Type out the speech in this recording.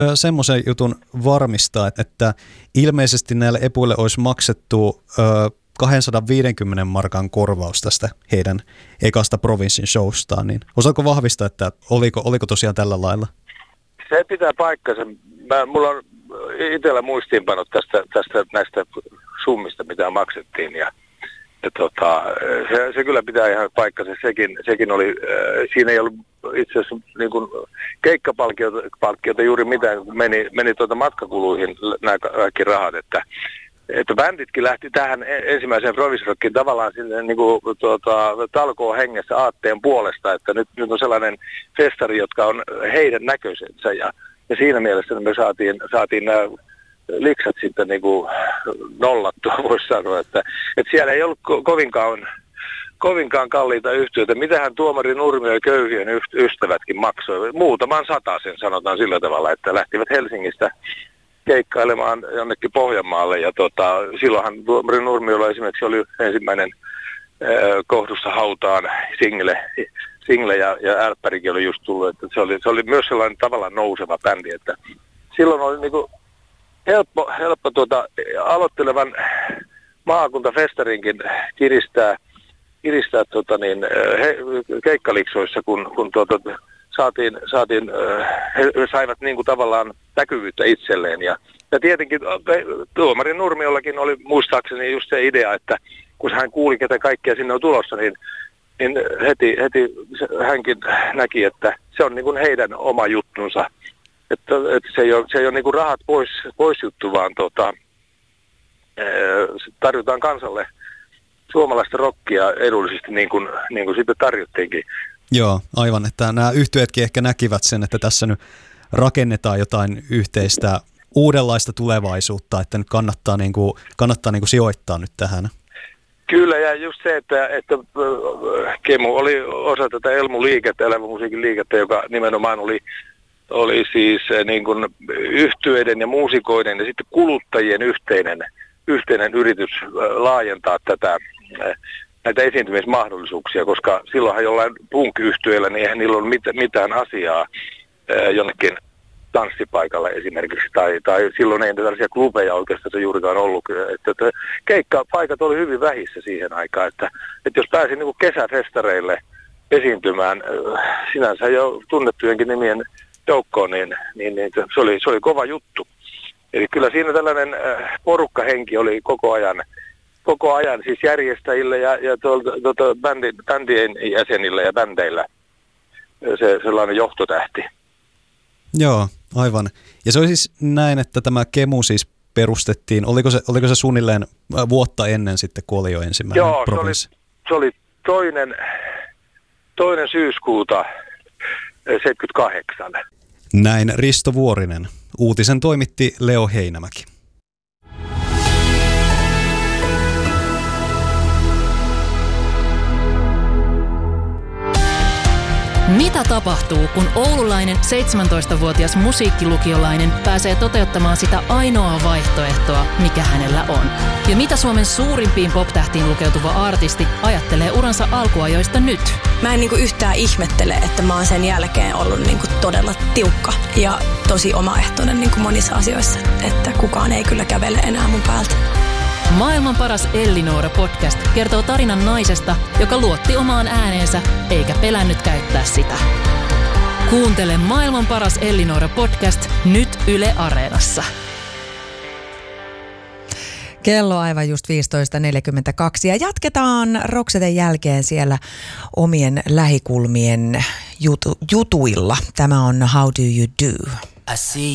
semmoisen jutun varmistaa, että ilmeisesti näille epuille olisi maksettu 250 markan korvaus tästä heidän ekasta provinssin showstaan, niin osaako vahvistaa, että oliko tosiaan tällä lailla? Se pitää paikkansa. Mulla on itsellä muistiinpanot näistä summista, mitä maksettiin, ja se kyllä pitää ihan paikkansa. Sekin oli, siinä ei ollut itse asiassa niin kuin keikkapalkkiota juuri mitään, meni matkakuluihin nämä kaikki rahat, että bänditkin lähti tähän ensimmäiseen Province-rockiin tavallaan sinne niin kuin, talkoon hengessä aatteen puolesta, että nyt on sellainen festari, jotka on heidän näköisensä, ja siinä mielessä me saatiin nämä liksat sitten niin kuin nollattua, voisi sanoa, että siellä ei ollut kovinkaan kalliita yhtiöitä. Mitähän Tuomari Nurmio ja Köyhien ystävätkin maksoi? Muutaman satasen, sanotaan sillä tavalla, että lähtivät Helsingistä keikkailemaan jonnekin Pohjanmaalle, ja silloinhan Tuomari Nurmiolla esimerkiksi oli ensimmäinen Kohdussa hautaan single ja Älppärikin oli just tullut, että se oli myös sellainen tavallaan nouseva bändi, että silloin oli niinku helppo aloittelevan maakuntafestarinkin kiristää keikkaliksoissa, kun he saivat niin kuin tavallaan näkyvyyttä itselleen, ja tietenkin Tuomari Nurmiollakin oli muistaakseni just se idea, että kun hän kuuli, ketä kaikkea sinne on tulossa, niin heti hänkin näki, että se on niin kuin heidän oma juttunsa, että se ei ole niin kuin rahat pois juttu, vaan tarjotaan kansalle suomalaista rockia edullisesti, niin kuin sitten tarjottiinkin. Joo, aivan, että nämä yhtyeetkin ehkä näkivät sen, että tässä nyt rakennetaan jotain yhteistä uudenlaista tulevaisuutta, että nyt kannattaa sijoittaa nyt tähän. Kyllä, ja just se, että Kemu oli osa tätä Elmu-liikettä, elävänmusiikin liikettä, joka nimenomaan oli siis niin kuin yhtyeiden ja muusikoiden ja sitten kuluttajien yhteinen yritys laajentaa näitä esiintymismahdollisuuksia, koska silloinhan jollain punk-yhtyeellä, niin eihän niillä ole mitään asiaa jonnekin tanssipaikalle esimerkiksi, tai silloin ei tällaisia klubeja oikeastaan juurikaan ollut. Että keikkapaikat oli hyvin vähissä siihen aikaan, että jos pääsin niin kuin kesäfestareille esiintymään sinänsä jo tunnettujenkin nimien joukkoon, niin se oli kova juttu. Eli kyllä siinä tällainen porukkahenki oli koko ajan siis järjestäjille ja bändien jäsenille ja bändeillä se sellainen johtotähti. Joo, aivan. Ja se oli siis näin, että tämä Kemu siis perustettiin, oliko se suunnilleen vuotta ennen sitten, kun oli jo ensimmäinen provinssi? Joo, se oli toinen syyskuuta 78. Näin Risto Vuorinen. Uutisen toimitti Leo Heinämäki. Mitä tapahtuu, kun oululainen 17-vuotias musiikkilukiolainen pääsee toteuttamaan sitä ainoaa vaihtoehtoa, mikä hänellä on? Ja mitä Suomen suurimpiin pop-tähtiin lukeutuva artisti ajattelee uransa alkuajoista nyt? Mä en yhtään ihmettele, että mä oon sen jälkeen ollut todella tiukka ja tosi omaehtoinen monissa asioissa, että kukaan ei kyllä kävele enää mun päältä. Maailman paras Ellinora-podcast kertoo tarinan naisesta, joka luotti omaan ääneensä eikä pelännyt käyttää sitä. Kuuntele Maailman paras Ellinora-podcast nyt Yle Areenassa. Kello aivan just 15.42 ja jatketaan Rokseten jälkeen siellä omien lähikulmien jutuilla. Tämä on How Do You Do?